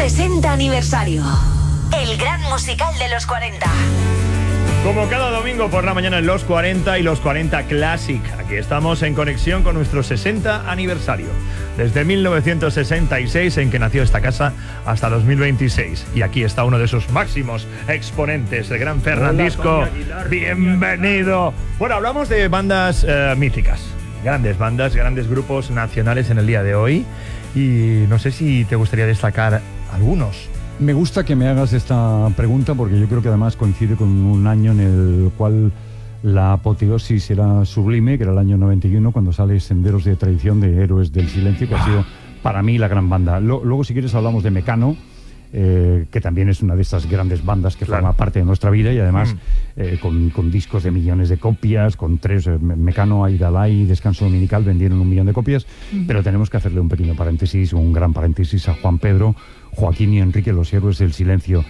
60 aniversario. El gran musical de los 40. Como cada domingo por la mañana en Los 40 y Los 40 Classic. Aquí estamos en conexión con nuestro 60 aniversario. Desde 1966, en que nació esta casa, hasta 2026. Y aquí está uno de sus máximos exponentes, el gran Fernandisco. ¡Bienvenido! Bueno, hablamos de bandas míticas. Grandes bandas, grandes grupos nacionales en el día de hoy. Y no sé si te gustaría destacar algunos. Me gusta que me hagas esta pregunta porque yo creo que además coincide con un año en el cual la apoteosis era sublime, que era el año 91, cuando sale Senderos de Tradición de Héroes del Silencio, que ha sido para mí la gran banda. Luego, si quieres, hablamos de Mecano, que también es una de estas grandes bandas que forma parte de nuestra vida y además con discos de millones de copias, con tres, Mecano, Aidalay y Descanso Dominical vendieron 1 millón de copias, pero tenemos que hacerle un pequeño paréntesis, un gran paréntesis a Juan Pedro, Joaquín y Enrique, los Héroes del Silencio.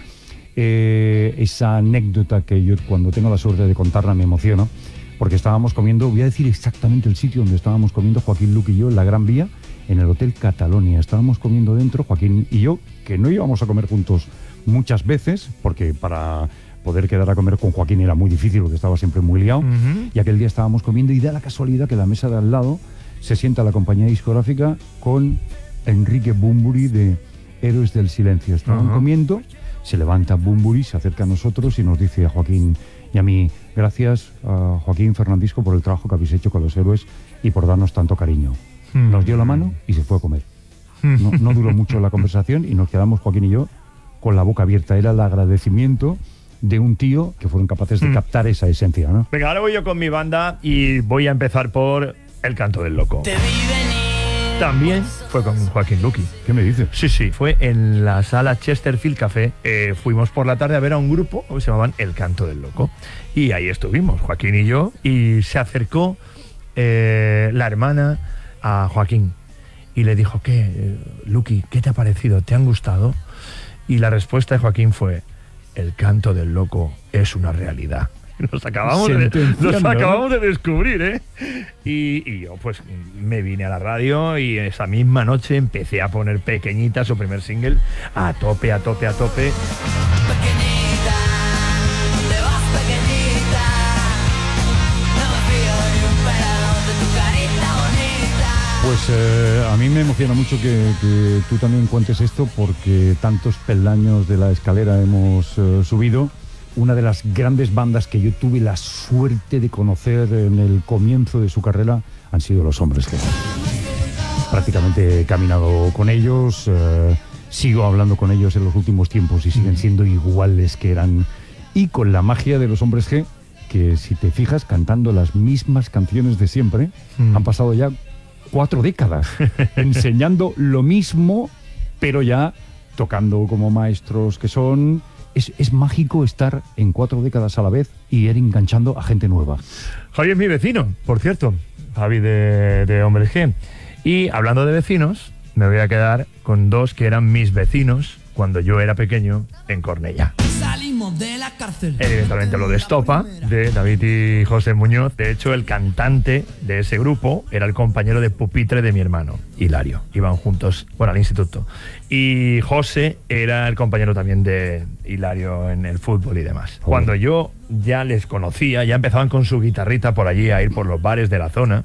Esa anécdota que yo cuando tengo la suerte de contarla me emociono, porque estábamos comiendo, voy a decir exactamente el sitio donde estábamos comiendo Joaquín, Luque y yo, en la Gran Vía, en el Hotel Catalonia. Estábamos comiendo dentro, Joaquín y yo, que no íbamos a comer juntos muchas veces, porque para poder quedar a comer con Joaquín era muy difícil, porque estaba siempre muy liado, y aquel día estábamos comiendo y da la casualidad que la mesa de al lado se sienta la compañía discográfica con Enrique Bunbury de Héroes del Silencio. Estaban comiendo, se levanta Bunbury, se acerca a nosotros y nos dice a Joaquín y a mí: gracias a Joaquín, Fernandisco, por el trabajo que habéis hecho con los héroes y por darnos tanto cariño. Nos dio la mano y se fue a comer. No duró mucho la conversación y nos quedamos, Joaquín y yo, con la boca abierta. Era el agradecimiento de un tío que fueron capaces de captar esa esencia, ¿no? Venga, ahora voy yo con mi banda y voy a empezar por El Canto del Loco. También fue con Joaquín Luqui. ¿Qué me dices? Sí, fue en la sala Chesterfield Café. Fuimos por la tarde a ver a un grupo que se llamaban El Canto del Loco. Y ahí estuvimos, Joaquín y yo, y se acercó la hermana a Joaquín y le dijo: ¿qué, Luqui, qué te ha parecido? ¿Te han gustado? Y la respuesta de Joaquín fue: El Canto del Loco es una realidad. Nos acabamos de descubrir, ¿eh? Y yo pues me vine a la radio y esa misma noche empecé a poner Pequeñita, su primer single, a tope. Pues a mí me emociona mucho que tú también cuentes esto, porque tantos peldaños de la escalera hemos subido. Una de las grandes bandas que yo tuve la suerte de conocer en el comienzo de su carrera han sido Los Hombres G. Prácticamente he caminado con ellos, sigo hablando con ellos en los últimos tiempos y siguen siendo iguales que eran. Y con la magia de Los Hombres G, que si te fijas, cantando las mismas canciones de siempre, han pasado ya 4 décadas enseñando lo mismo, pero ya tocando como maestros que son. Es mágico estar en 4 décadas a la vez y ir enganchando a gente nueva. Javi es mi vecino, por cierto, Javi de Hombres G. Y hablando de vecinos, me voy a quedar con 2 que eran mis vecinos cuando yo era pequeño en Cornellá. Salimos de la cárcel. Evidentemente lo de Estopa, de David y José Muñoz. De hecho, el cantante de ese grupo era el compañero de pupitre de mi hermano, Hilario. Iban juntos, al instituto. Y José era el compañero también de Hilario en el fútbol y demás. Cuando yo ya les conocía, ya empezaban con su guitarrita por allí a ir por los bares de la zona,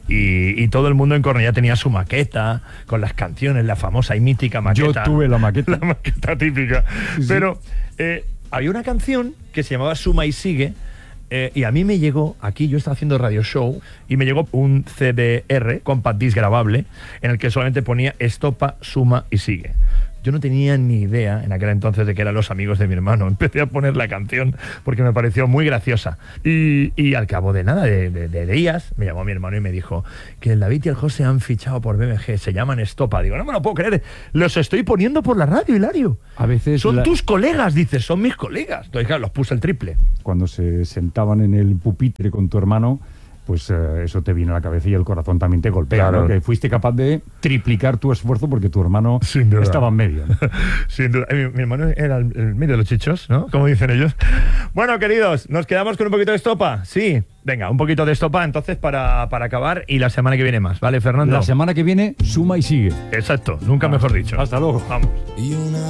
y todo el mundo en Cornellá tenía su maqueta con las canciones, la famosa y mítica maqueta. Yo tuve la maqueta. La maqueta típica. Sí. Pero había una canción que se llamaba Suma y Sigue, y a mí me llegó, aquí yo estaba haciendo radio show, y me llegó un CDR, compact disc grabable, en el que solamente ponía Estopa, Suma y Sigue. Yo no tenía ni idea en aquel entonces de que eran Los Amigos de mi hermano. Empecé a poner la canción porque me pareció muy graciosa. Y al cabo de nada, de días, me llamó mi hermano y me dijo que el David y el José han fichado por BMG, se llaman Estopa. Digo, no me lo puedo creer, los estoy poniendo por la radio, Hilario. A veces son tus colegas, dices, son mis colegas. Entonces, claro, los puse el triple. Cuando se sentaban en el pupitre con tu hermano, pues eso te viene a la cabeza y el corazón también te golpea, claro, ¿no? Que fuiste capaz de triplicar tu esfuerzo porque tu hermano estaba en medio, ¿no? Sin duda. Mi hermano era el medio de los chichos, ¿no? Como dicen ellos. Bueno, queridos, ¿nos quedamos con un poquito de Estopa? Sí. Venga, un poquito de Estopa entonces para acabar, y la semana que viene más, ¿vale, Fernando? La semana que viene, Suma y Sigue. Exacto, nunca mejor dicho. Hasta luego. Vamos.